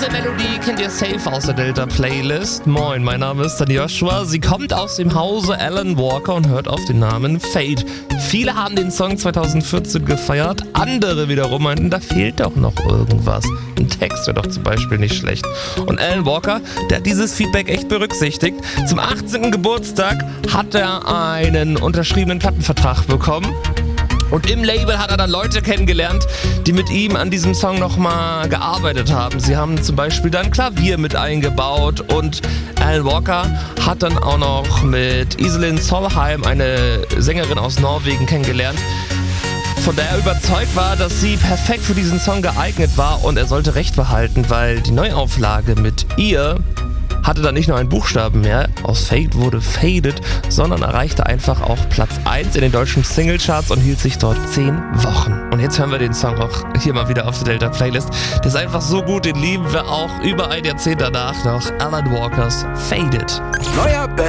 Diese Melodie kennt ihr safe aus der Delta-Playlist. Moin, mein Name ist Dann Joshua. Sie kommt aus dem Hause Alan Walker und hört auf den Namen Fade. Viele haben den Song 2014 gefeiert, andere wiederum meinten, da fehlt doch noch irgendwas. Ein Text wäre doch zum Beispiel nicht schlecht. Und Alan Walker, der hat dieses Feedback echt berücksichtigt. Zum 18. Geburtstag hat er einen unterschriebenen Plattenvertrag bekommen. Und im Label hat er dann Leute kennengelernt, die mit ihm an diesem Song nochmal gearbeitet haben. Sie haben zum Beispiel dann Klavier mit eingebaut und Alan Walker hat dann auch noch mit Iselin Solheim, eine Sängerin aus Norwegen, kennengelernt, von der er überzeugt war, dass sie perfekt für diesen Song geeignet war und er sollte Recht behalten, weil die Neuauflage mit ihr hatte dann nicht nur einen Buchstaben mehr, aus Fade wurde Faded, sondern erreichte einfach auch Platz 1 in den deutschen Singlecharts und hielt sich dort 10 Wochen. Und jetzt hören wir den Song auch hier mal wieder auf der Delta Playlist. Der ist einfach so gut, den lieben wir auch über ein Jahrzehnt danach noch. Alan Walkers Faded. Neuer